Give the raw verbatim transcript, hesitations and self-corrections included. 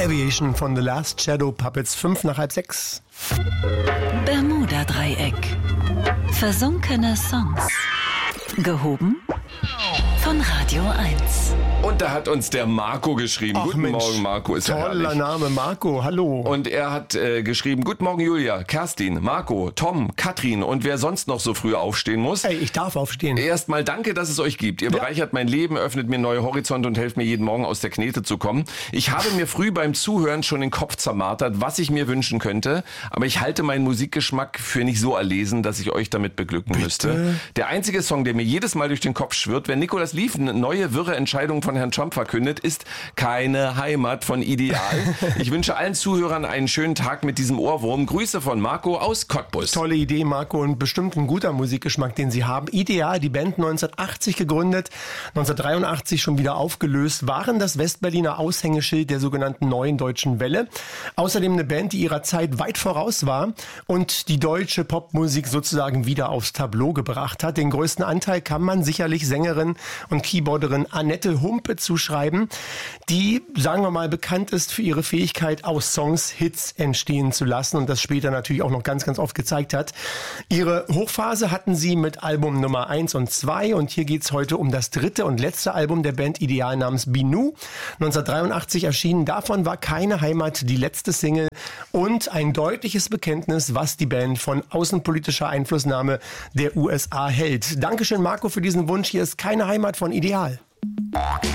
Aviation von The Last Shadow Puppets, fünf nach halb sechs. Bermuda-Dreieck. Versunkene Songs. Gehoben von Radio eins. Und da hat uns der Marco geschrieben. Ach, Guten Mensch, Morgen, Marco. Ist ja toller herrlich. Name, Marco. Hallo. Und er hat äh, geschrieben, Guten Morgen Julia, Kerstin, Marco, Tom, Katrin und wer sonst noch so früh aufstehen muss. Hey, ich darf aufstehen. Erstmal danke, dass es euch gibt. Ihr Ja. bereichert mein Leben, öffnet mir neue Horizonte und helft mir jeden Morgen aus der Knete zu kommen. Ich habe mir früh beim Zuhören schon den Kopf zermartert, was ich mir wünschen könnte. Aber ich halte meinen Musikgeschmack für nicht so erlesen, dass ich euch damit beglücken Bitte? müsste. Der einzige Song, der mir jedes Mal durch den Kopf schwirrt, wenn Nicolas Lief eine neue wirre Entscheidung von Herrn Trump verkündet, ist Keine Heimat von Ideal. Ich wünsche allen Zuhörern einen schönen Tag mit diesem Ohrwurm. Grüße von Marco aus Cottbus. Tolle Idee, Marco, und bestimmt ein guter Musikgeschmack, den Sie haben. Ideal, die Band neunzehnhundertachtzig gegründet, neunzehnhundertdreiundachtzig schon wieder aufgelöst, waren das Westberliner Aushängeschild der sogenannten Neuen Deutschen Welle. Außerdem eine Band, die ihrer Zeit weit voraus war und die deutsche Popmusik sozusagen wieder aufs Tableau gebracht hat. Den größten Anteil kann man sicherlich Sängerin und Keyboarderin Annette Humpe zuschreiben, die, sagen wir mal, bekannt ist für ihre Fähigkeit, aus Songs Hits entstehen zu lassen und das später natürlich auch noch ganz, ganz oft gezeigt hat. Ihre Hochphase hatten sie mit Album Nummer eins und zwei und hier geht's heute um das dritte und letzte Album der Band Ideal namens Binu. neunzehnhundertdreiundachtzig erschienen, davon war Keine Heimat die letzte Single und ein deutliches Bekenntnis, was die Band von außenpolitischer Einflussnahme der U S A hält. Dankeschön, Marco, für diesen Wunsch. Hier ist Keine Heimat von Ideal.